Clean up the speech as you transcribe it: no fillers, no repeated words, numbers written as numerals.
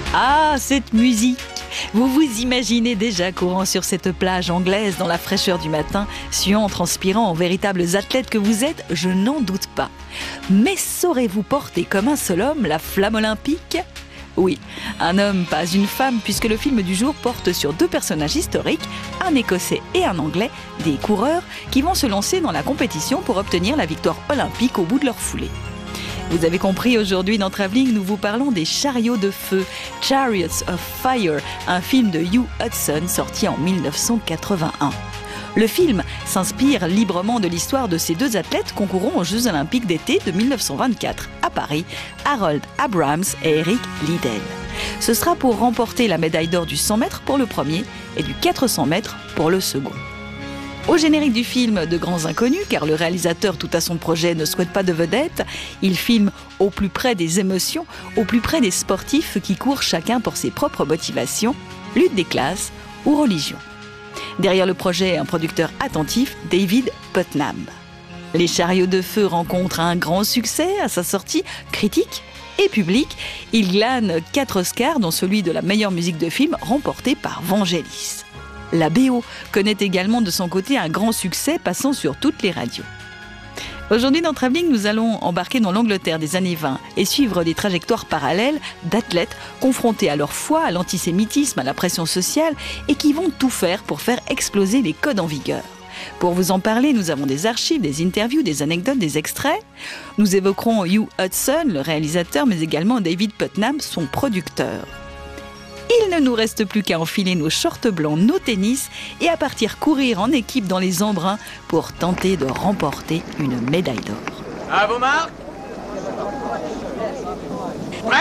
Ah, cette musique! Vous vous imaginez déjà courant sur cette plage anglaise dans la fraîcheur du matin, suant, transpirant en véritables athlètes que vous êtes, je n'en doute pas. Mais saurez-vous porter comme un seul homme la flamme olympique ? Oui, un homme, pas une femme, puisque le film du jour porte sur deux personnages historiques, un Écossais et un Anglais, des coureurs qui vont se lancer dans la compétition pour obtenir la victoire olympique au bout de leur foulée. Vous avez compris, aujourd'hui dans Travelling, nous vous parlons des Chariots de feu, Chariots of Fire, un film de Hugh Hudson sorti en 1981. Le film s'inspire librement de l'histoire de ces deux athlètes concourant aux Jeux Olympiques d'été de 1924 à Paris, Harold Abrahams et Eric Liddell. Ce sera pour remporter la médaille d'or du 100 mètres pour le premier et du 400 mètres pour le second. Au générique du film, de grands inconnus, car le réalisateur, tout à son projet, ne souhaite pas de vedette, il filme au plus près des émotions, au plus près des sportifs qui courent chacun pour ses propres motivations, lutte des classes ou religion. Derrière le projet, un producteur attentif, David Putnam. Les Chariots de feu rencontrent un grand succès à sa sortie, critique et public. Il glane 4 Oscars, dont celui de la meilleure musique de film remporté par Vangelis. La BO connaît également de son côté un grand succès passant sur toutes les radios. Aujourd'hui dans Travelling, nous allons embarquer dans l'Angleterre des années 20 et suivre des trajectoires parallèles d'athlètes confrontés à leur foi, à l'antisémitisme, à la pression sociale et qui vont tout faire pour faire exploser les codes en vigueur. Pour vous en parler, nous avons des archives, des interviews, des anecdotes, des extraits. Nous évoquerons Hugh Hudson, le réalisateur, mais également David Putnam, son producteur. Il ne nous reste plus qu'à enfiler nos shorts blancs, nos tennis et à partir courir en équipe dans les embruns pour tenter de remporter une médaille d'or. À vos marques!